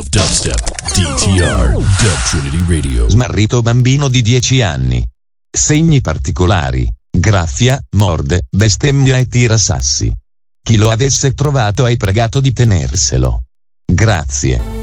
Dubstep, DTR, Dub Trinity Radio. Smarrito bambino di 10 anni. Segni particolari, graffia, morde, bestemmia e tira sassi. Chi lo avesse trovato hai pregato di tenerselo. Grazie.